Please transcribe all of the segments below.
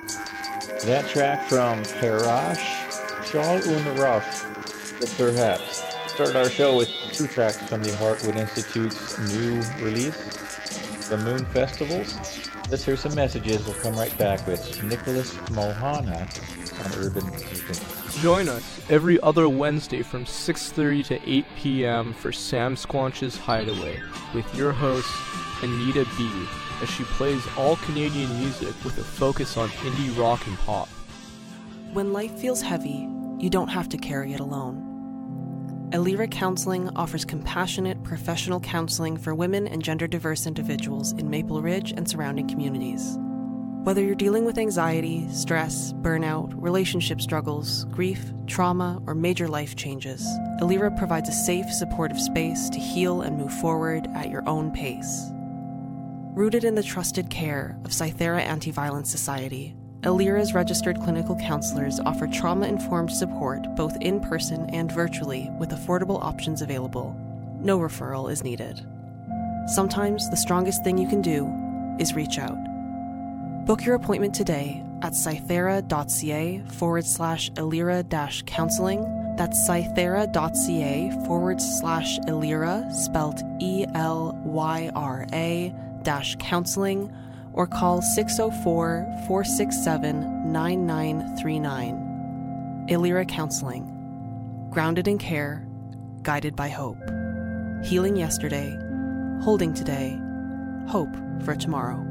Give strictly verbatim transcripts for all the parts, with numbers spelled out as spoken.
That track from Parash, Shawl und Ruff, the Perhaps. Start our show with two tracks from the Heartwood Institute's new release, The Moon Festivals. Let's hear some messages. We'll come right back with Nicholas Mohana on Urban Beacon. Join us every other Wednesday from six thirty to eight p.m. for Sam Squanch's Hideaway with your host, Anita B., as she plays all Canadian music with a focus on indie rock and pop. When life feels heavy, you don't have to carry it alone. Elira Counseling offers compassionate, professional counseling for women and gender-diverse individuals in Maple Ridge and surrounding communities. Whether you're dealing with anxiety, stress, burnout, relationship struggles, grief, trauma, or major life changes, Elira provides a safe, supportive space to heal and move forward at your own pace. Rooted in the trusted care of Cythera Anti-Violence Society, Elira's registered clinical counselors offer trauma-informed support both in person and virtually with affordable options available. No referral is needed. Sometimes the strongest thing you can do is reach out. Book your appointment today at cythera.ca forward slash Elira dash counseling. That's cythera.ca forward slash Elira, spelled E L Y R A dash counseling, or call six oh four, four six seven, nine nine three nine. Elira Counseling. Grounded in care, guided by hope. Healing yesterday, holding today, hope for tomorrow.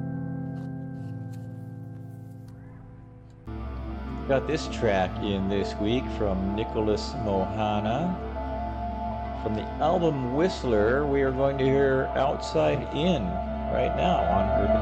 Got this track in this week from Nicholas Mohana. From the album Whistler, we are going to hear Outside In right now on Urban